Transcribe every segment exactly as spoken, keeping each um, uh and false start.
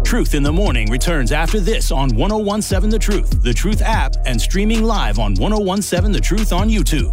Truth in the Morning returns after this on one oh one seven The Truth, The Truth app, and streaming live on one oh one seven The Truth on YouTube.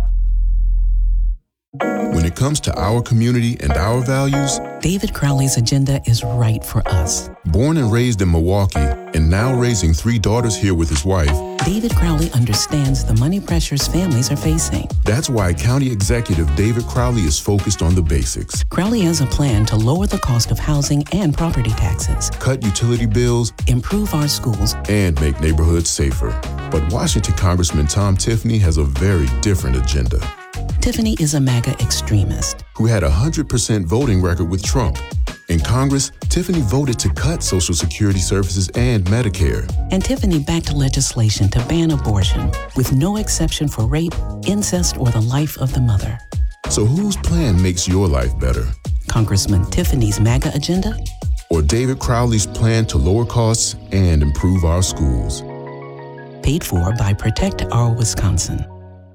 When it comes to our community and our values, David Crowley's agenda is right for us. Born and raised in Milwaukee and now raising three daughters here with his wife, David Crowley understands the money pressures families are facing. That's why County Executive David Crowley is focused on the basics. Crowley has a plan to lower the cost of housing and property taxes, cut utility bills, improve our schools, and make neighborhoods safer. But Washington Congressman Tom Tiffany has a very different agenda. Tiffany is a MAGA extremist who had a one hundred percent voting record with Trump. In Congress, Tiffany voted to cut Social Security services and Medicare. And Tiffany backed legislation to ban abortion with no exception for rape, incest, or the life of the mother. So whose plan makes your life better? Congressman Tiffany's MAGA agenda? Or David Crowley's plan to lower costs and improve our schools? Paid for by Protect Our Wisconsin.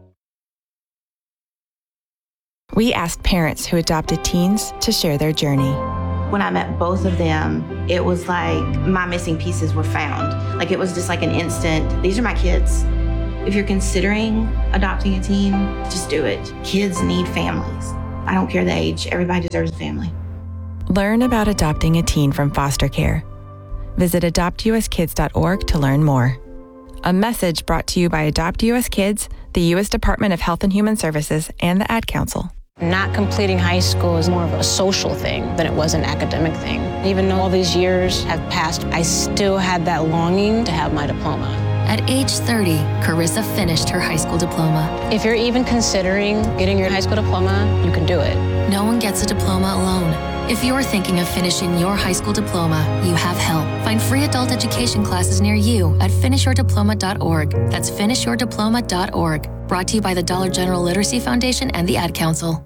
We asked parents who adopted teens to share their journey. When I met both of them, it was like my missing pieces were found. Like it was just like an instant, these are my kids. If you're considering adopting a teen, just do it. Kids need families. I don't care the age, everybody deserves a family. Learn about adopting a teen from foster care. Visit adopt u s kids dot org to learn more. A message brought to you by Adopt U S Kids, the U S Department of Health and Human Services, and the Ad Council. Not completing high school is more of a social thing than it was an academic thing. Even though all these years have passed, I still had that longing to have my diploma. At age thirty, Carissa finished her high school diploma. If you're even considering getting your high school diploma, you can do it. No one gets a diploma alone. If you're thinking of finishing your high school diploma, you have help. Find free adult education classes near you at finish your diploma dot org. That's finish your diploma dot org. Brought to you by the Dollar General Literacy Foundation and the Ad Council.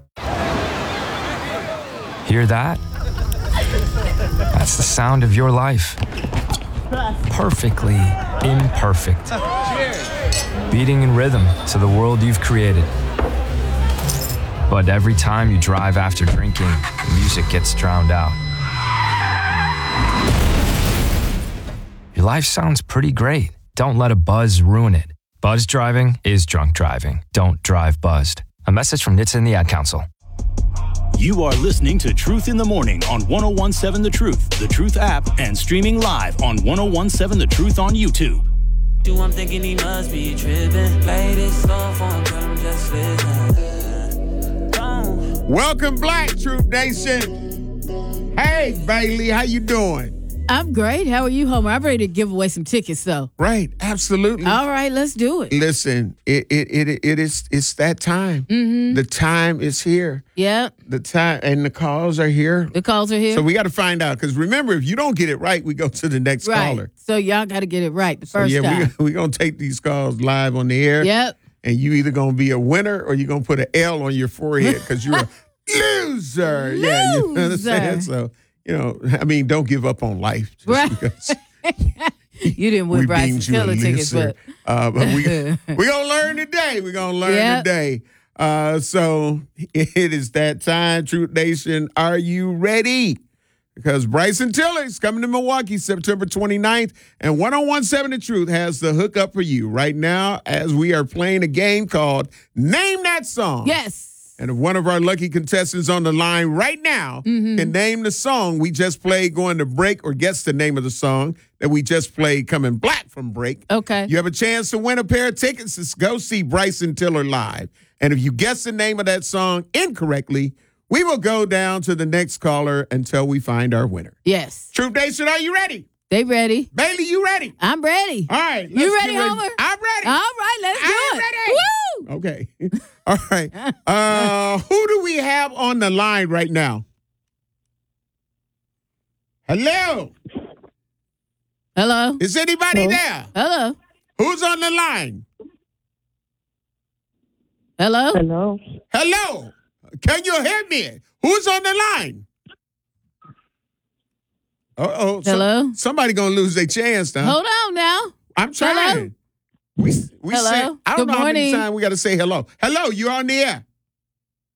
Hear that? That's the sound of your life. Perfectly imperfect. Beating in rhythm to the world you've created. But every time you drive after drinking, the music gets drowned out. Your life sounds pretty great. Don't let a buzz ruin it. Buzz driving is drunk driving. Don't drive buzzed. A message from N H T S A and the Ad Council. You are listening to Truth in the Morning on one oh one seven The Truth, The Truth app, and streaming live on one oh one seven The Truth on YouTube. You, I'm thinking he must be tripping. Play this song for him, tell him just listen. Welcome, Black Truth Nation. Hey, Bailey, how you doing? I'm great. How are you, Homer? I'm ready to give away some tickets, though. Right, absolutely. All right, let's do it. Listen, it it it, it is it's that time. Mm-hmm. The time is here. Yeah. The time and the calls are here. The calls are here. So we got to find out because remember, if you don't get it right, we go to the next right. caller. So y'all got to get it right the so first yeah, time. Yeah, we, we're gonna take these calls live on the air. Yep. And you either gonna be a winner or you're gonna put an L on your forehead because you're a loser. Loser. Yeah, you understand? So. You know, I mean, don't give up on life. Just right. Because you didn't win Bryson Tiller tickets, but, uh, but we we gonna learn today. We're gonna learn yep. today. Uh, so it is that time, Truth Nation. Are you ready? Because Bryson Tiller is coming to Milwaukee September twenty-ninth, and one oh one seven The Truth has the hookup for you right now as we are playing a game called Name That Song. Yes. And if one of our lucky contestants on the line right now mm-hmm. can name the song we just played going to break or guess the name of the song that we just played coming back from break, okay, you have a chance to win a pair of tickets to go see Bryson Tiller live. And if you guess the name of that song incorrectly, we will go down to the next caller until we find our winner. Yes. Truth Nation, are you ready? They ready. Bailey, you ready? I'm ready. All right. You ready, ready, Homer? I'm ready. All right, let's do I'm it. ready. Woo! Okay. All right. Uh, who do we have on the line right now? Hello? Hello? Is anybody Hello? there? Hello? Who's on the line? Hello? Hello? Hello? Can you hear me? Who's on the line? Uh-oh. Hello? So, somebody gonna lose their chance now. Hold on now. I'm trying. Hello? We, we hello? Say, I don't Good know morning. how many times we got to say hello. Hello, you're on the air.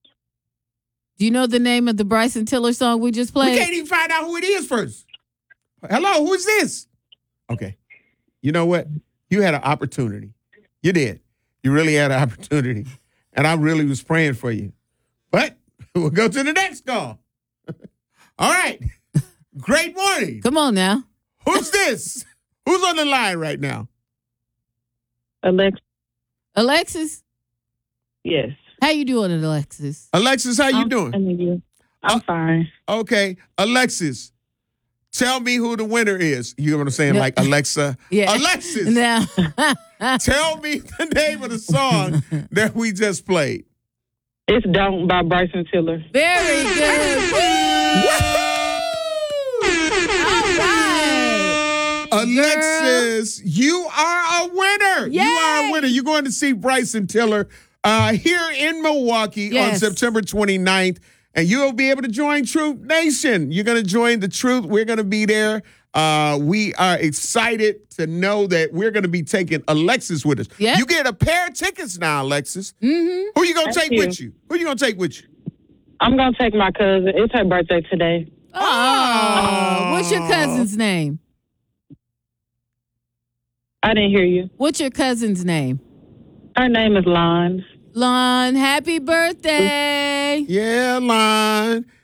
Do you know the name of the Bryson Tiller song we just played? We can't even find out who it is first. Hello, who's this? Okay. You know what? You had an opportunity. You did. You really had an opportunity. And I really was praying for you. But we'll go to the next call. All right. Great morning. Come on now. Who's this? Who's on the line right now? Alex. Alexis? Yes. How you doing, Alexis? Alexis, how you I'm doing? fine. You. I'm Uh, fine. Okay. Alexis, tell me who the winner is. You know what I'm saying? Yeah. Like Alexa. Yeah. Alexis, Now. tell me the name of the song that we just played. It's Don't by Bryson Tiller. Very good. All right. Alexis, you are a winner. Yay. You are a winner. You're going to see Bryson Tiller uh, here in Milwaukee Yes. on September twenty-ninth. And you'll be able to join Truth Nation. You're going to join the Truth. We're going to be there. Uh, we are excited to know that we're going to be taking Alexis with us. Yep. You get a pair of tickets now, Alexis. Mm-hmm. Who you going to Thank take you. with you? Who you going to take with you? I'm going to take my cousin. It's her birthday today. Oh, what's your cousin's name? I didn't hear you. What's your cousin's name? Her name is Lon. Lon, happy birthday. Yeah, Lon.